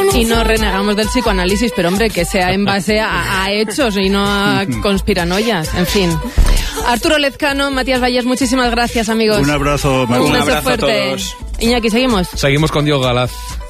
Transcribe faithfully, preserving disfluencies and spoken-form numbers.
Y no renegamos del psicoanálisis, pero hombre, que sea en base a, a hechos y no a conspiranoias, en fin. Arturo Lezcano, Matías Vallés, muchísimas gracias, amigos. Un abrazo, María. Un beso Un abrazo fuerte. a todos. Iñaki, ¿seguimos? Seguimos con Diego Galaz.